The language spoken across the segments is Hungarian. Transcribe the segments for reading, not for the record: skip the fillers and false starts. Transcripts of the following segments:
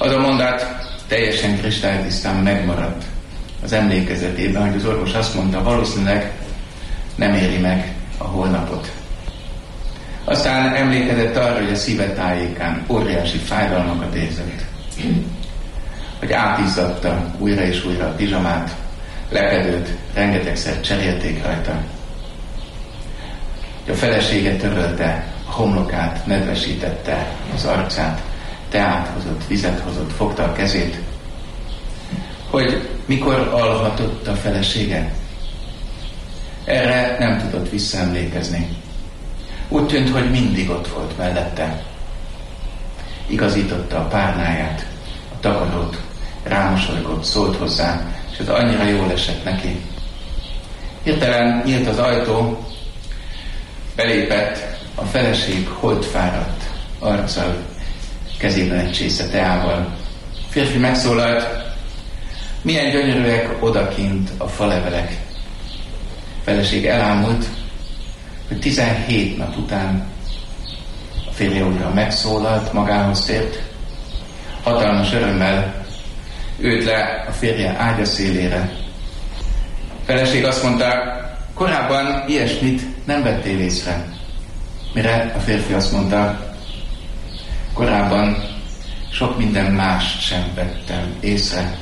Az a mondat teljesen kristálytisztán megmaradt az emlékezetében, hogy az orvos azt mondta, valószínűleg nem éri meg a holnapot. Aztán emlékezett arra, hogy a szíve tájékán óriási fájdalmakat érzett, hogy átizzadta újra és újra a pizsamát, lepedőt rengetegszer cserélték rajta, hogy a felesége törölte a homlokát, nedvesítette az arcát, teát hozott, vizet hozott, fogta a kezét, hogy mikor alhatott a felesége. Erre nem tudott visszaemlékezni. Úgy tűnt, hogy mindig ott volt mellette. Igazította a párnáját, a takarót, rámosolygott, szólt hozzá, és ez annyira jól esett neki. Hirtelen nyílt az ajtó, belépett a feleség holdfáradt arccal, kezében egy csésze teával. A férfi megszólalt, milyen gyönyörűek odakint a falevelek. A feleség elámult, hogy 17 nap után a férje újra megszólalt, magához tért, hatalmas örömmel ült le a férje ágya szélére. A feleség azt mondta, korábban ilyesmit nem vettél észre. Mire a férfi azt mondta, korábban sok minden mást sem vettem észre.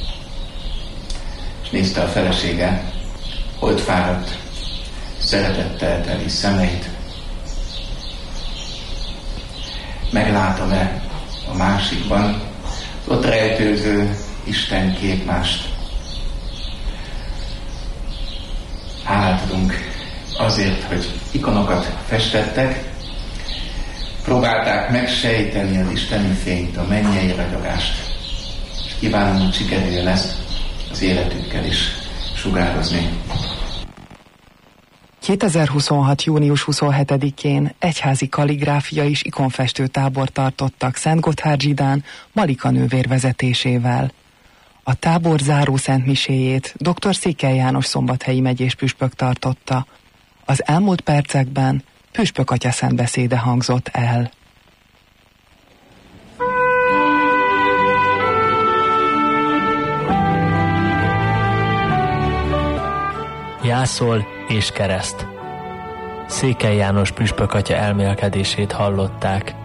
És nézte a felesége, holdfáradt, szeretettel teli szemeit. Meglátom-e a másikban az ott rejtőző Isten képmást? Hálát adunk azért, hogy ikonokat festettek, próbálták megsejteni az isteni fényt, a mennyei ragyogást, és kívánom, hogy sikerüljön ezt az életükkel is sugározni. 2026. június 27-én egyházi kalligráfia és ikonfestő tábor tartottak Szentgotthárd-Zsidán Malika nővér vezetésével. A tábor záró szentmiséjét dr. Székely János szombathelyi megyés püspök tartotta. Az elmúlt percekben püspök atya szentbeszéde hangzott el. Jászol és kereszt. Székely János püspök atya elmélkedését hallották.